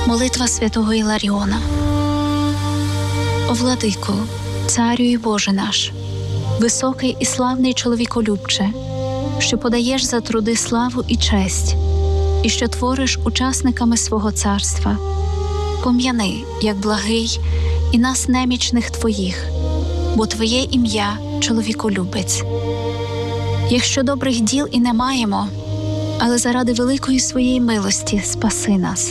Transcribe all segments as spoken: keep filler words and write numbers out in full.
Молитва святого Іларіона. О владико, царю і Боже наш, високий і славний чоловіколюбче, що подаєш за труди славу і честь, і що твориш учасниками свого царства, пом'яни, як благий, і нас немічних Твоїх, бо Твоє ім'я – чоловіколюбець. Якщо добрих діл і не маємо, але заради великої своєї милості спаси нас.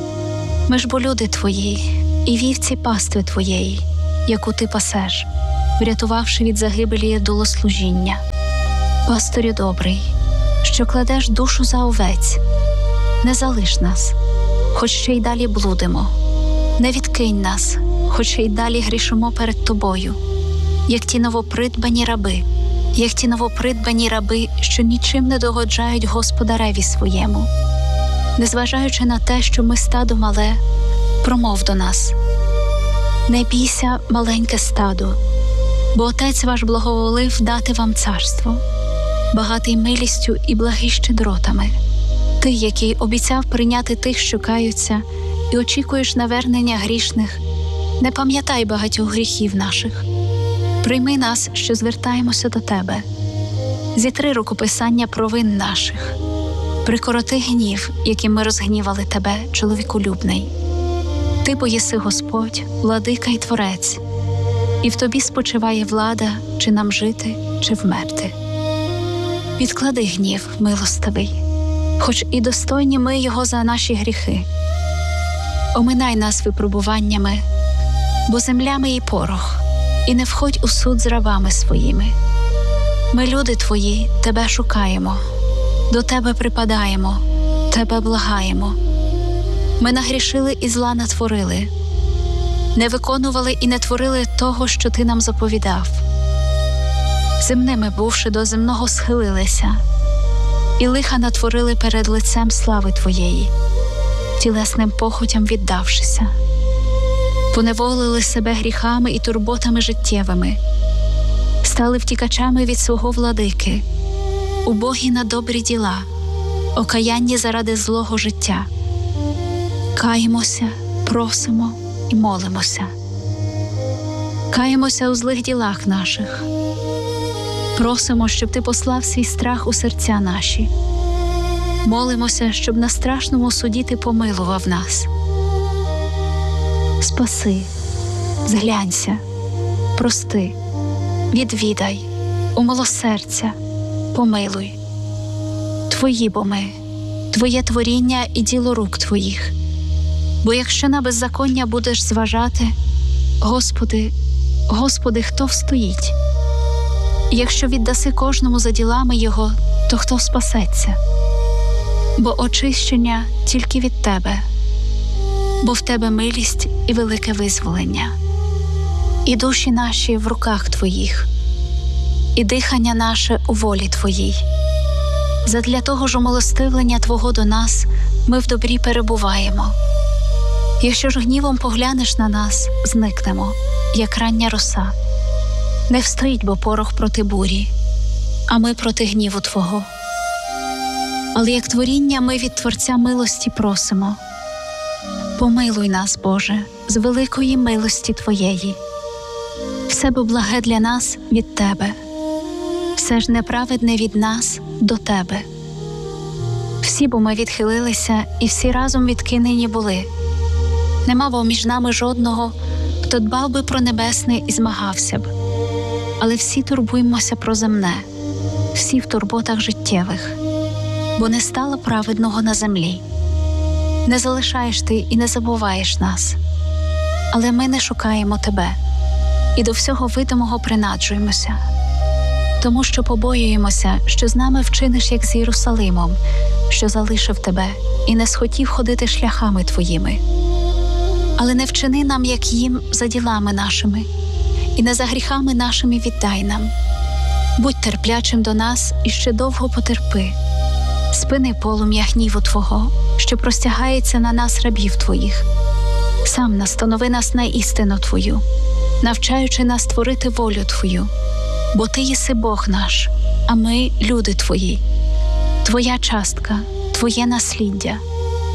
Ми ж бо люди Твої, і вівці пастви Твоєї, яку Ти пасеш, врятувавши від загибелі долослужіння. Пастирю добрий, що кладеш душу за овець, не залиш нас, хоч ще й далі блудимо, не відкинь нас, хоч ще й далі грішимо перед Тобою, як ті новопридбані раби, як ті новопридбані раби, що нічим не догоджають господареві своєму. Незважаючи на те, що ми стадо мале, промов до нас: не бійся, маленьке стадо, бо Отець ваш благоволив дати вам царство, багатий милістю і благий щедротами. Ти, який обіцяв прийняти тих, що каються, і очікуєш навернення грішних, не пам'ятай багатьох гріхів наших. Прийми нас, що звертаємося до Тебе. Зітри рукописання провин наших. Прикороти гнів, яким ми розгнівали Тебе, чоловіколюбний. Ти бо єси Господь, владика й Творець, і в Тобі спочиває влада, чи нам жити, чи вмерти. Відклади гнів, милостивий, хоч і достойні ми його за наші гріхи. Оминай нас випробуваннями, бо земля ми і порох, і не входь у суд з рабами своїми. Ми, люди Твої, Тебе шукаємо, до Тебе припадаємо, Тебе благаємо. Ми нагрішили і зла натворили, не виконували і не творили того, що Ти нам заповідав. Земними бувши, до земного схилилися, і лиха натворили перед лицем слави Твоєї, тілесним похотям віддавшися. Поневолили себе гріхами і турботами життєвими, стали втікачами від свого владики, убогі на добрі діла, окаянні заради злого життя. Каємося, просимо і молимося. Каємося у злих ділах наших. Просимо, щоб Ти послав свій страх у серця наші. Молимося, щоб на страшному суді Ти помилував нас. Спаси, зглянься, прости, відвідай, умилосердься, помилуй. Твої бо ми, Твоє творіння і діло рук Твоїх. Бо якщо на беззаконня будеш зважати, Господи, Господи, хто встоїть? Якщо віддаси кожному за ділами його, то хто спасеться? Бо очищення тільки від Тебе, бо в Тебе милість і велике визволення. І душі наші в руках Твоїх, і дихання наше у волі Твоїй. Задля того ж умилостивлення Твого до нас ми в добрі перебуваємо. Якщо ж гнівом поглянеш на нас, зникнемо, як рання роса. Не встоїть бо порох проти бурі, а ми проти гніву Твого. Але як творіння ми від Творця милості просимо: помилуй нас, Боже, з великої милості Твоєї. Все бо благе для нас від Тебе, все ж неправедне від нас до Тебе. Всі бо ми відхилилися і всі разом відкинені були. Нема бо між нами жодного, хто дбав би про небесне і змагався б. Але всі турбуємося про земне, всі в турботах життєвих, бо не стало праведного на землі. Не залишаєш Ти і не забуваєш нас, але ми не шукаємо Тебе і до всього видимого принаджуємося, тому що побоюємося, що з нами вчиниш, як з Єрусалимом, що залишив Тебе і не схотів ходити шляхами Твоїми. Але не вчини нам, як їм, за ділами нашими, і не за гріхами нашими віддай нам. Будь терплячим до нас і ще довго потерпи. Спини полум'я гніву Твого, що простягається на нас рабів Твоїх. Сам настанови нас на істину Твою, навчаючи нас творити волю Твою. Бо Ти єси Бог наш, а ми – люди Твої. Твоя частка, Твоє насліддя.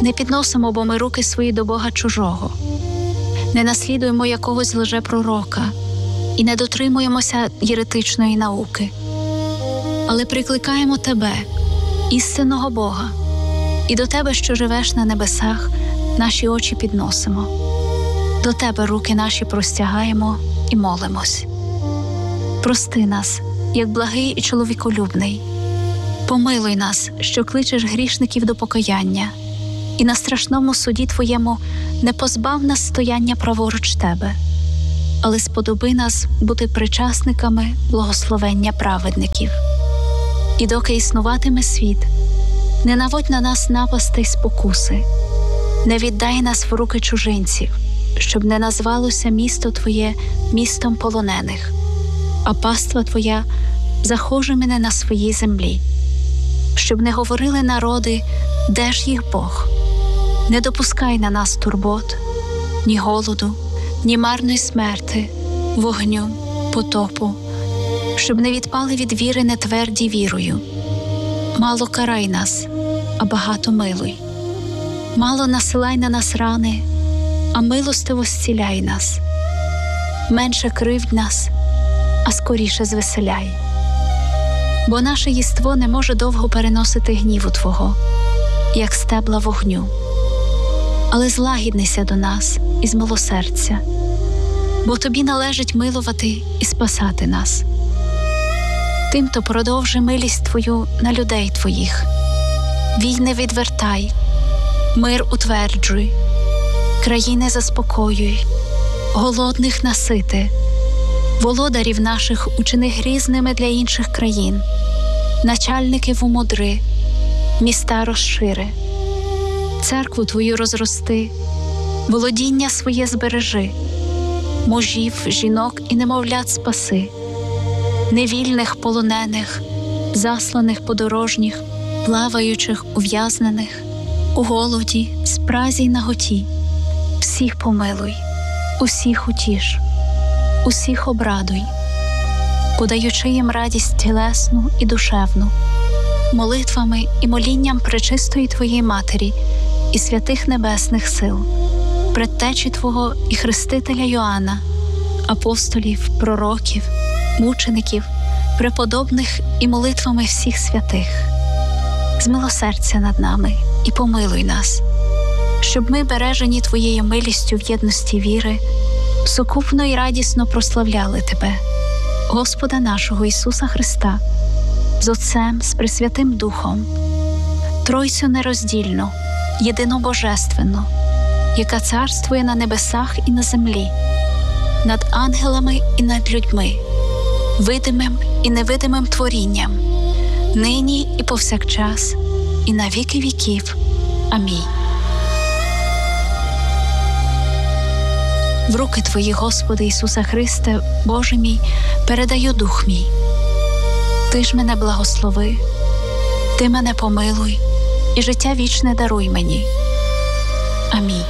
Не підносимо бо ми руки свої до Бога чужого, не наслідуємо якогось лжепророка і не дотримуємося єретичної науки, але прикликаємо Тебе, істинного Бога, і до Тебе, що живеш на небесах, наші очі підносимо. До Тебе руки наші простягаємо і молимось. Прости нас, як благий і чоловіколюбний. Помилуй нас, що кличеш грішників до покаяння, і на страшному суді Твоєму не позбав нас стояння праворуч Тебе, але сподоби нас бути причасниками благословення праведників. І доки існуватиме світ, не наводь на нас напасти й спокуси, не віддай нас в руки чужинців, щоб не назвалося місто Твоє містом полонених, а паства Твоя захожими на своїй землі. Щоб не говорили народи, де ж їх Бог. Не допускай на нас турбот, ні голоду, ні марної смерти, вогню, потопу, щоб не відпали від віри нетверді вірою. Мало карай нас, а багато милуй. Мало насилай на нас рани, а милостиво зціляй нас. Менше кривдь нас, а скоріше звеселяй. Бо наше єство не може довго переносити гніву Твого, як стебла вогню. Але злагіднися до нас із милосердя, бо Тобі належить милувати і спасати нас. Тим-то продовжи милість Твою на людей Твоїх. Війни відвертай, мир утверджуй, країни заспокоюй, голодних насити, володарів наших учини грізними для інших країн, начальників умудри, міста розшири. Церкву Твою розрости, володіння своє збережи, мужів, жінок і немовлят спаси, невільних полонених, засланих подорожніх, плаваючих, ув'язнених, у голоді, спразі й наготі. Всіх помилуй, усіх утіш, усіх обрадуй, подаючи їм радість тілесну і душевну, молитвами і молінням пречистої Твоєї Матері і святих небесних сил, предтечі Твого і хрестителя Йоанна, апостолів, пророків, мучеників, преподобних і молитвами всіх святих. Змилосердься над нами і помилуй нас, щоб ми, бережені Твоєю милістю в єдності віри, сукупно і радісно прославляли Тебе, Господа нашого Ісуса Христа, з Отцем, з Пресвятим Духом, Тройцю нероздільну, єдинобожественну, яка царствує на небесах і на землі, над ангелами і над людьми, видимим і невидимим творінням, нині і повсякчас, і на віки віків. Амінь. В руки Твої, Господи Ісуса Христе, Боже мій, передаю дух мій. Ти ж мене благослови, Ти мене помилуй, і життя вічне даруй мені. Амінь.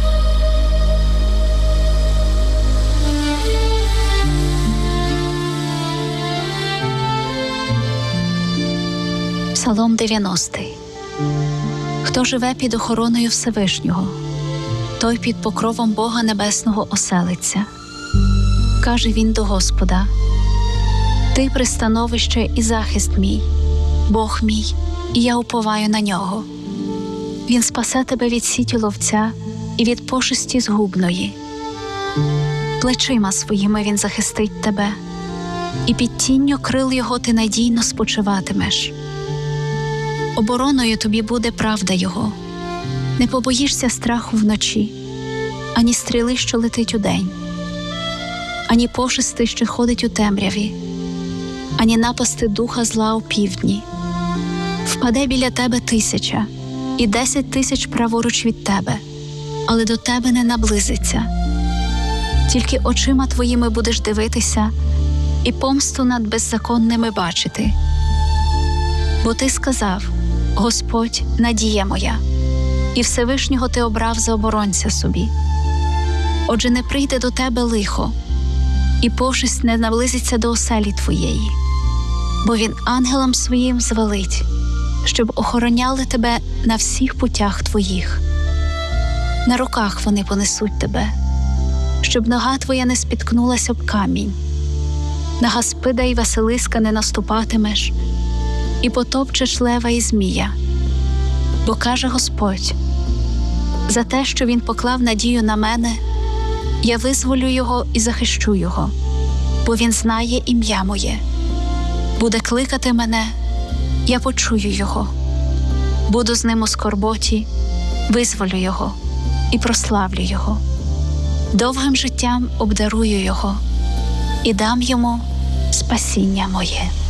Псалом дев'яностий. Хто живе під охороною Всевишнього, той під покровом Бога Небесного оселиться. Каже він до Господа: Ти пристановище і захист мій, Бог мій, і я уповаю на нього. Він спасе тебе від сіті ловця і від пошесті згубної. Плечима своїми він захистить тебе, і під тінню крил його ти надійно спочиватимеш. Обороною тобі буде правда його. Не побоїшся страху вночі, ані стріли, що летить удень, ані пошести, що ходить у темряві, ані напасти духа зла у півдні. Впаде біля тебе тисяча, і десять тисяч праворуч від тебе, але до тебе не наблизиться. Тільки очима твоїми будеш дивитися і помсту над беззаконними бачити. Бо ти сказав: Господь, надія моя, і Всевишнього ти обрав за оборонця собі. Отже, не прийде до тебе лихо, і пошесть не наблизиться до оселі твоєї, бо він ангелам своїм звелить, щоб охороняли тебе на всіх путях твоїх. На руках вони понесуть тебе, щоб нога твоя не спіткнулась об камінь. На Гаспида й Василиска не наступатимеш, і потопчеш лева і змія. Бо каже Господь: за те, що він поклав надію на мене, я визволю його і захищу його, бо він знає ім'я моє. Буде кликати мене, я почую його. Буду з ним у скорботі, визволю його і прославлю його. Довгим життям обдарую його і дам йому спасіння моє.